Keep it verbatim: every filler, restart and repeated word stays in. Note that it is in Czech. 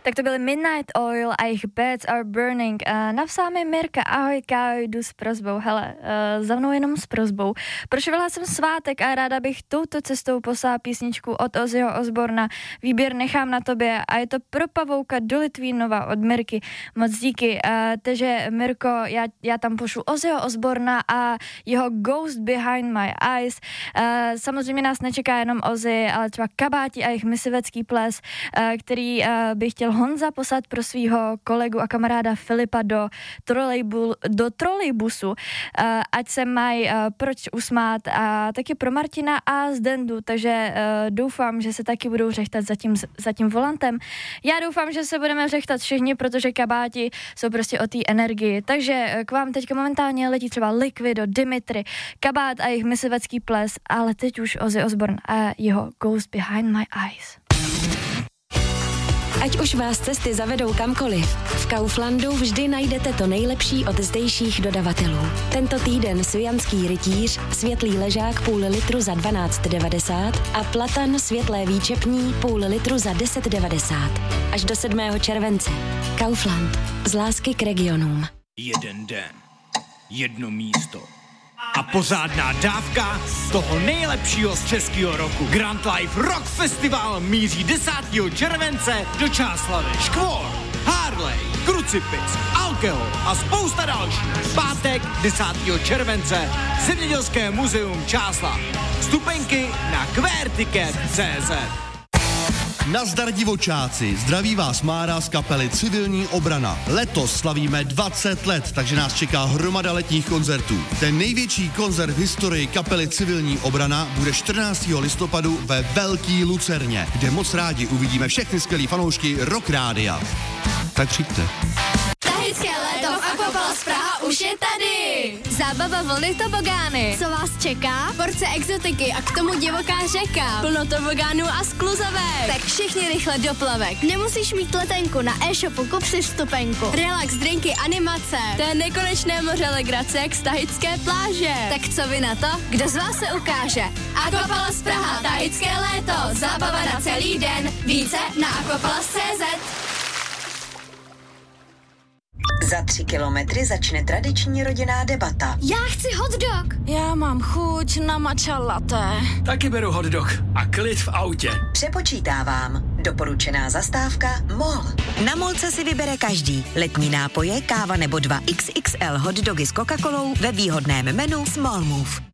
Tak to byly Midnight Oil a jejich Beds Are Burning. Uh, napsala mi Mirka, ahoj Kájo, jdu s prosbou. Hele, uh, za mnou jenom s prosbou. Prošvihla jsem svátek a ráda bych touto cestou poslala písničku od Ozzyho Osborna. Výběr nechám na tobě a je to pro Pavouka do Litvínova od Mirky. Moc díky. Uh, takže Mirko, já, já tam pošlu Ozzyho Osborna a jeho Ghost Behind My Eyes. Uh, samozřejmě nás nečeká jenom Ozzy, ale třeba Kabáti a jejich Myslivecký ples, uh, který uh, by chtěl Honza poslat pro svého kolegu a kamaráda Filipa do, trolejbu, do trolejbusu, uh, ať se mají uh, proč usmát, a taky pro Martina a Zdendu, takže uh, doufám, že se taky budou řechtat za tím, za tím volantem. Já doufám, že se budeme řechtat všichni, protože Kabáti jsou prostě o té energii, takže uh, k vám teďka momentálně letí třeba Liquido, Dimitri, Kabát a jejich Myslivecký ples, ale teď už Ozzy Osbourne a jeho Ghost Behind My Eyes. Ať už vás cesty zavedou kamkoliv, v Kauflandu vždy najdete to nejlepší od zdejších dodavatelů. Tento týden Svijanský rytíř, světlý ležák půl litru za dvanáct devadesát a platan světlé výčepní půl litru za deset devadesát. Až do sedmého července. Kaufland. Z lásky k regionům. Jeden den, jedno místo a pořádná dávka toho nejlepšího z českého roku. Grand Life Rock Festival míří desátého července do Čáslavi. Škvor, Harley, Krucipix, Alkohol a spousta dalších. Pátek desátého července Zemědělské muzeum Čáslav. Vstupenky na queerticket tečka cé zet. Nazdar divočáci, zdraví vás Mára z kapely Civilní obrana. Letos slavíme dvacet let, takže nás čeká hromada letních koncertů. Ten největší koncert v historii kapely Civilní obrana bude čtrnáctého listopadu ve Velký Lucerně, kde moc rádi uvidíme všechny skvělý fanoušky Rock Rádia. Tak přijďte. Tahické léto v Aquapalace Praha už je tady! Zábava, vlny, tobogány. Co vás čeká? Porce exotiky a k tomu divoká řeka. Plno tobogánů a skluzavek. Tak všichni rychle do plavek. Nemusíš mít letenku, na e-shopu kup si vstupenku. Relax, drinky, animace. To je nekonečné moře legrace jak z tahické pláže. Tak co vy na to? Kdo z vás se ukáže? Aquapalace Praha, tahické léto. Zábava na celý den. Více na aquapalace tečka cé zet. Za tři kilometry začne tradiční rodinná debata. Já chci hot dog. Já mám chuť na matcha latte. Taky beru hot dog a klid v autě. Přepočítávám. Doporučená zastávka MOL. Na Molce si vybere každý. Letní nápoje, káva nebo dva iks iks el hot dogy s Coca-Colou ve výhodném menu Small Move.